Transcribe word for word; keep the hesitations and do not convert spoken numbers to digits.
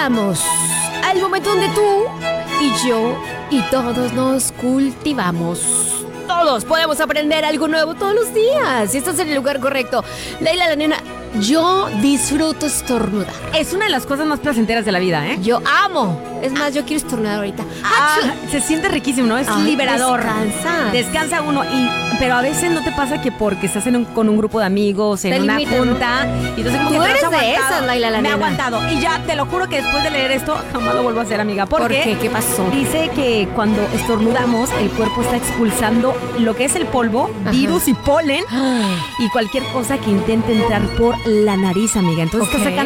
llegamos al momento donde tú y yo y todos nos cultivamos. Todos podemos aprender algo nuevo todos los días. Y estás en el lugar correcto. Leila, la nena, yo disfruto estornudar. Es una de las cosas más placenteras de la vida, ¿eh? Yo amo. Es más, yo quiero estornudar ahorita. Ah, se siente riquísimo, ¿no? Es Ay, liberador. descansa. Descansa uno. Y, pero a veces no te pasa que porque estás en un, con un grupo de amigos, en Te una limitan, junta, y entonces como Tú que te eres has de aguantado. esas, Laila, la Me he nena. aguantado. Y ya te lo juro que después de leer esto, jamás lo vuelvo a hacer, amiga. ¿Por Porque qué? ¿Qué pasó? dice que cuando estornudamos, el cuerpo está expulsando lo que es el polvo, Ajá. virus y polen, y cualquier cosa que intente entrar por la nariz, amiga. Entonces Ok. está sacando